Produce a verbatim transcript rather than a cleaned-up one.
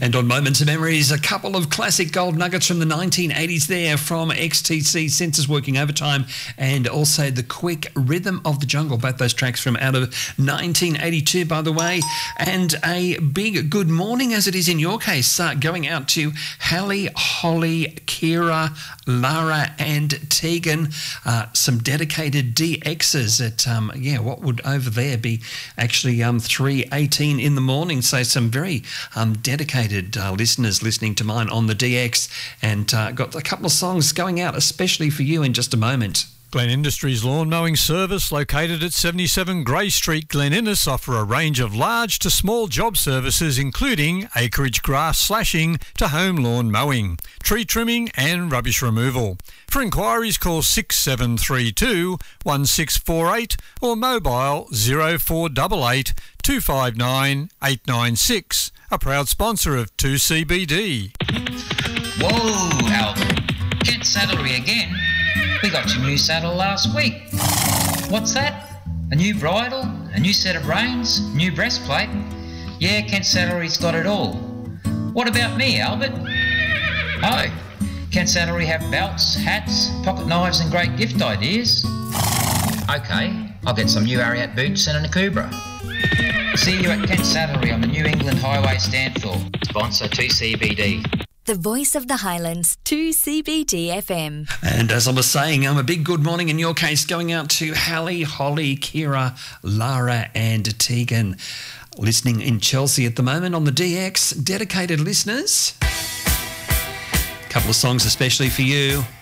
And on Moments of Memories, a couple of classic gold nuggets from the nineteen eighties there from X T C, Senses Working Overtime, and also The Quick Rhythm of the Jungle, both those tracks from out of nineteen eighty-two, by the way. And a big good morning, as it is in your case, uh, going out to Hallie, Holly, Kira, Lara and Tegan, uh, some dedicated D Xs at, um, yeah, what would over there be actually um, three eighteen in the morning. So some very um, dedicated uh, listeners listening to mine on the D X, and uh, got a couple of songs going out especially for you in just a moment. Glen Industries Lawn Mowing Service, located at seventy-seven Grey Street, Glen Innes, offer a range of large to small job services including acreage grass slashing to home lawn mowing, tree trimming and rubbish removal. For inquiries, call six seven three two, one six four eight or mobile zero four eight eight, two five nine, eight nine six, a proud sponsor of two C B D. Whoa, Albert. Kent Saddlery again. We got your new saddle last week. What's that? A new bridle? A new set of reins? New breastplate? Yeah, Kent Saddlery's got it all. What about me, Albert? Oh, Kent Saddlery have belts, hats, pocket knives and great gift ideas. Okay, I'll get some new Ariat boots and a Nakubra. See you at Kent Saddlery on the New England Highway Stanthorpe. Sponsor two C B D. The voice of the Highlands, two C B D F M. And as I was saying, um, a big good morning in your case going out to Hallie, Holly, Kira, Lara and Tegan, listening in Chelsea at the moment on the D X. Dedicated listeners. A couple of songs especially for you.